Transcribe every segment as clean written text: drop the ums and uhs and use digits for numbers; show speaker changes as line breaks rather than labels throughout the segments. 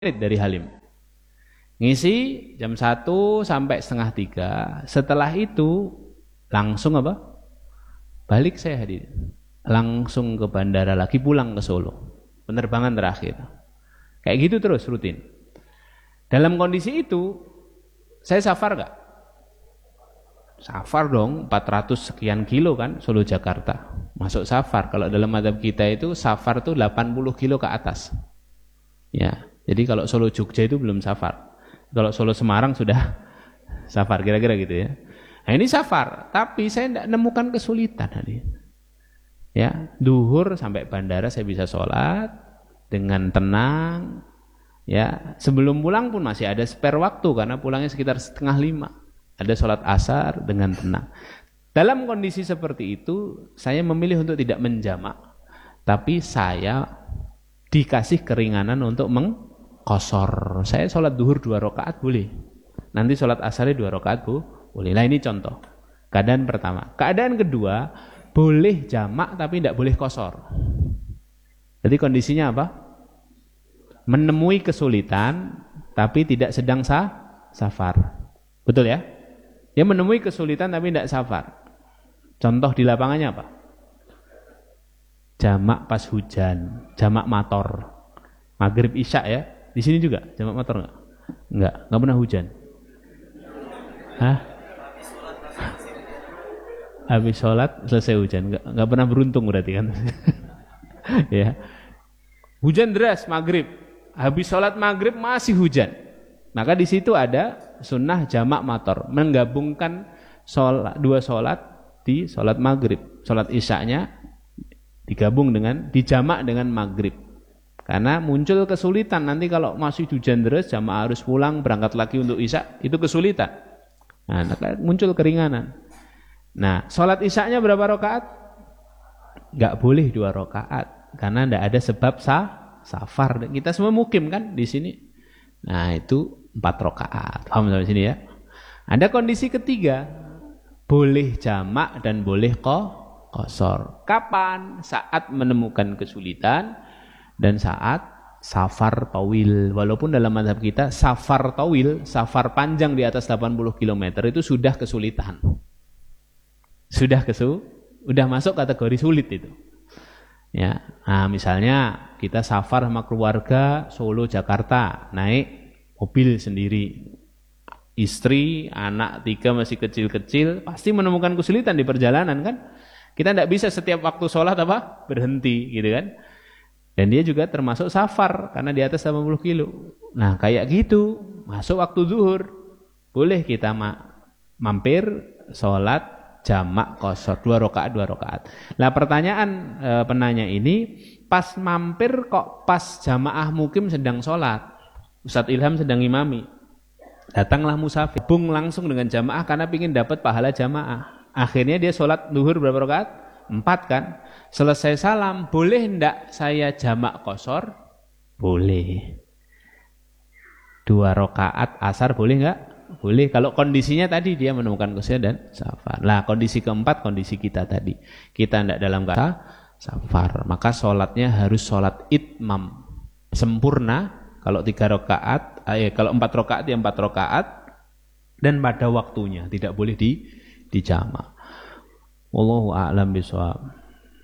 menit dari Halim. Ngisi jam 1 sampai setengah 3. Setelah itu langsung apa? Balik saya hadir. Langsung ke bandara lagi, pulang ke Solo. Penerbangan terakhir. Kayak gitu terus rutin. Dalam kondisi itu, saya safar gak? Safar dong, 400 sekian kilo kan, Solo Jakarta. Masuk safar. Kalau dalam mazhab kita itu safar tuh 80 kilo ke atas. Ya, jadi kalau Solo Jogja itu belum safar. Kalau Solo Semarang sudah safar, kira-kira gitu ya. Nah ini safar, tapi saya tidak menemukan kesulitan hari. Ya, duhur sampai bandara saya bisa sholat dengan tenang. Ya, sebelum pulang pun masih ada spare waktu karena pulangnya sekitar 4:30. Ada sholat asar dengan tenang. Dalam kondisi seperti itu, saya memilih untuk tidak menjamak, tapi saya dikasih keringanan untuk mengqashar. Saya sholat duhur 2 rakaat boleh. Nanti sholat asarnya 2 rakaat boleh. Nah ini contoh. Keadaan pertama. Keadaan kedua, boleh jamak tapi tidak boleh qashar. Jadi kondisinya apa? Menemui kesulitan tapi tidak sedang safar. Betul ya? Dia menemui kesulitan tapi tidak safar. Contoh di lapangannya apa? Jamak pas hujan, jamak mator. Maghrib isya ya. Di sini juga jamak mator enggak? Enggak pernah hujan. Hah? Habis sholat selesai hujan, enggak pernah beruntung berarti kan? Ya. Hujan deras maghrib. Habis sholat maghrib masih hujan. Maka di situ ada sunnah jamak mator, menggabungkan dua sholat di sholat maghrib. Sholat isyanya digabung dijamak dengan maghrib. Karena muncul kesulitan nanti kalau masih hujan deras, jamaah harus pulang berangkat lagi untuk isya, itu kesulitan. Nah, muncul keringanan. Nah, sholat isyanya berapa rakaat? Enggak boleh 2 rakaat karena tidak ada sebab safar. Kita semua mukim kan di sini. Nah, itu 4 rakaat. Paham sampai sini ya? Ada kondisi ketiga, boleh jamak dan boleh qashar. Kapan? Saat menemukan kesulitan dan saat safar tawil. Walaupun dalam mazhab kita safar tawil, safar panjang di atas 80 km itu sudah kesulitan. Sudah masuk kategori sulit itu. Ya, nah misalnya kita safar sama keluarga Solo Jakarta, naik mobil sendiri, istri, anak 3 masih kecil-kecil, pasti menemukan kesulitan di perjalanan kan? Kita tidak bisa setiap waktu sholat berhenti gitu kan? Dan dia juga termasuk safar karena di atas 80 kilo. Nah kayak gitu, masuk waktu zuhur, boleh kita mampir sholat jamak qashar 2 rakaat. Nah pertanyaan penanya ini, pas mampir kok pas jamaah mukim sedang sholat, Ustadz Ilham sedang imami, datanglah musafir, gabung langsung dengan jamaah karena ingin dapat pahala jamaah. Akhirnya dia sholat duhur berapa rakaat? 4 kan? Selesai salam, boleh enggak saya jamak qashar? Boleh. 2 rakaat asar boleh enggak? Boleh. Kalau kondisinya tadi dia menemukan kesulitan dan safar. Nah kondisi keempat, kondisi kita tadi, kita enggak dalam keadaan safar, maka sholatnya harus sholat itmam sempurna. Kalau 3 rakaat, kalau 4 rakaat ya 4 rakaat dan pada waktunya, tidak boleh dijamak. Wallahu a'lam bishawab.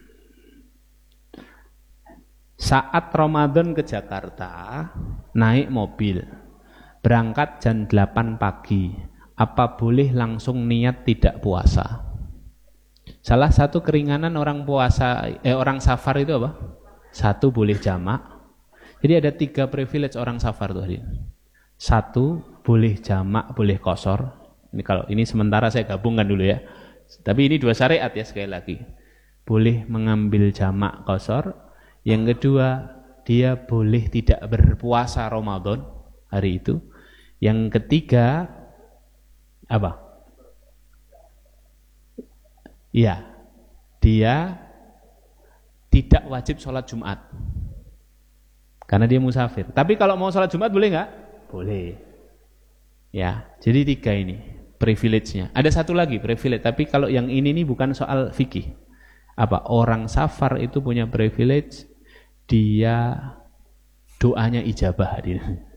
Saat Ramadan ke Jakarta, naik mobil, berangkat jam 8 pagi, apa boleh langsung niat tidak puasa? Salah satu keringanan orang safar itu apa? 1 boleh jamak. Jadi ada 3 privilege orang safar tuh. 1 boleh jamak, boleh qashar. Ini sementara saya gabungkan dulu ya. Tapi ini 2 syariat ya sekali lagi. Boleh mengambil jamak qashar. Yang kedua, dia boleh tidak berpuasa Ramadan hari itu. Yang ketiga apa? Ya, dia tidak wajib sholat Jumat karena dia musafir. Tapi kalau mau sholat Jumat boleh nggak? Boleh. Ya, jadi 3 ini privilege-nya. Ada 1 lagi privilege, tapi kalau yang ini bukan soal fikih. Apa? Orang safar itu punya privilege, dia doanya ijabah hadirin.